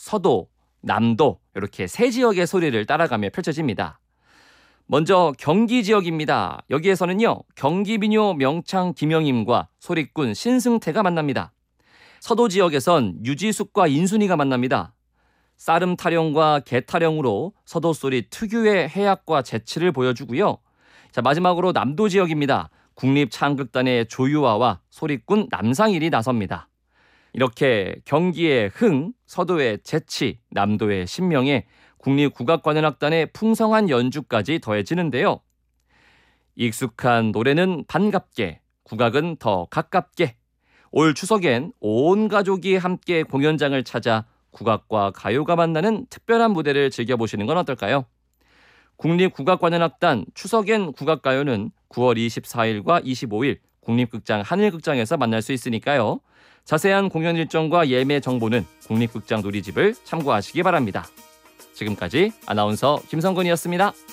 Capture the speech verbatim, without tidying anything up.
서도, 남도 이렇게 세 지역의 소리를 따라가며 펼쳐집니다. 먼저 경기 지역입니다. 여기에서는요, 경기민요 명창 김영임과 소리꾼 신승태가 만납니다. 서도 지역에선 유지숙과 인순이가 만납니다. 싸름 타령과 개 타령으로 서도 소리 특유의 해악과 재치를 보여주고요. 자, 마지막으로 남도 지역입니다. 국립창극단의 조유아와 소리꾼 남상일이 나섭니다. 이렇게 경기의 흥, 서도의 재치, 남도의 신명에 국립국악관현악단의 풍성한 연주까지 더해지는데요. 익숙한 노래는 반갑게, 국악은 더 가깝게. 올 추석엔 온 가족이 함께 공연장을 찾아 국악과 가요가 만나는 특별한 무대를 즐겨보시는 건 어떨까요? 국립국악관현악단 추석엔 국악가요는 구월 이십사일과 이십오일 국립극장 하늘극장에서 만날 수 있으니까요. 자세한 공연 일정과 예매 정보는 국립극장 누리집을 참고하시기 바랍니다. 지금까지 아나운서 김성근이었습니다.